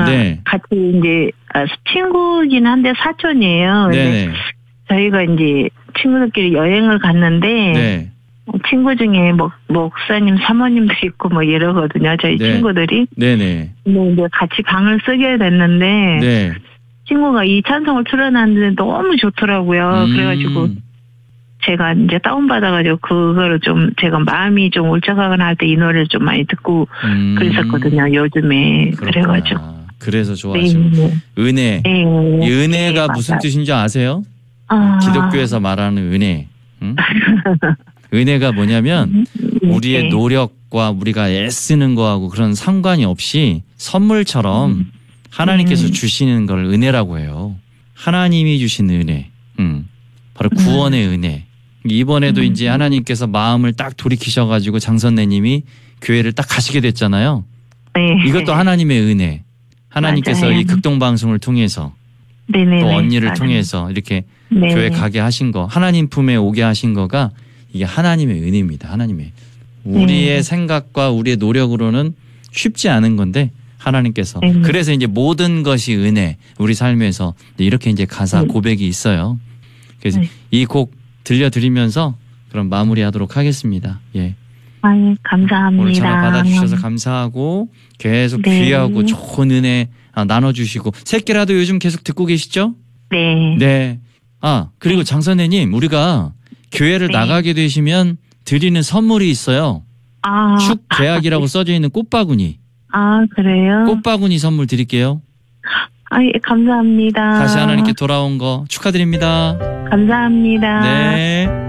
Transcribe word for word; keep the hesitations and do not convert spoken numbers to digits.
네. 같이 이제 친구긴 한데 사촌이에요. 네네. 저희가 이제 친구들끼리 여행을 갔는데 네. 친구 중에 목, 목사님 사모님도 있고 뭐 이러거든요. 저희 네. 친구들이. 네네. 근데 이제 같이 방을 쓰게 됐는데 네. 친구가 이 찬송을 틀어놨는데 너무 좋더라고요. 음. 그래가지고 제가 이제 다운받아가지고 그거를 좀 제가 마음이 좀 울적하거나 할 때 이 노래를 좀 많이 듣고 음. 그랬었거든요. 요즘에. 그렇구나. 그래가지고. 그래서 좋아하시고. 네. 은혜. 네. 이 은혜가 네, 무슨 맞아요. 뜻인지 아세요? 아. 기독교에서 말하는 은혜. 응? 은혜가 뭐냐면 우리의 네. 노력과 우리가 애쓰는 거하고 그런 상관이 없이 선물처럼 음. 하나님께서 음. 주시는 걸 은혜라고 해요. 하나님이 주신 은혜. 음. 바로 구원의 음. 은혜. 이번에도 음. 이제 하나님께서 마음을 딱 돌이키셔가지고 장선배님이 교회를 딱 가시게 됐잖아요. 네. 이것도 하나님의 은혜. 하나님께서 맞아요. 이 극동방송을 통해서 네네네. 또 언니를 맞아요. 통해서 이렇게 네. 교회 가게 하신 거, 하나님 품에 오게 하신 거가 이게 하나님의 은혜입니다. 하나님의. 우리의 네. 생각과 우리의 노력으로는 쉽지 않은 건데 하나님께서. 네. 그래서 이제 모든 것이 은혜. 우리 삶에서 이렇게 이제 가사 네. 고백이 있어요. 그래서 네. 이 곡 들려드리면서 그럼 마무리하도록 하겠습니다. 예. 아, 예, 감사합니다. 오늘 전화 받아주셔서 감사하고 계속 네. 귀하고 좋은 은혜 나눠주시고 새끼라도 요즘 계속 듣고 계시죠? 네. 네. 아 그리고 장 선생님 우리가 교회를 네. 나가게 되시면 드리는 선물이 있어요. 아. 축 계약이라고 써져 있는 꽃바구니. 아, 그래요? 꽃바구니 선물 드릴게요. 아, 예, 감사합니다. 다시 하나님께 돌아온 거 축하드립니다. 감사합니다. 네.